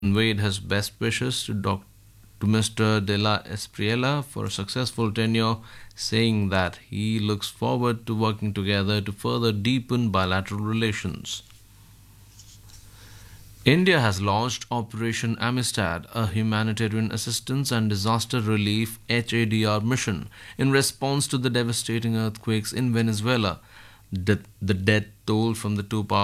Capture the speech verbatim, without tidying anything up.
conveyed his best wishes to, doc- to Mister De La Espriella for a successful tenure, saying that he looks forward to working together to further deepen bilateral relations. India has launched Operation Amistad, a humanitarian assistance and disaster relief H A D R mission, in response to the devastating earthquakes in Venezuela. The, the death toll from the two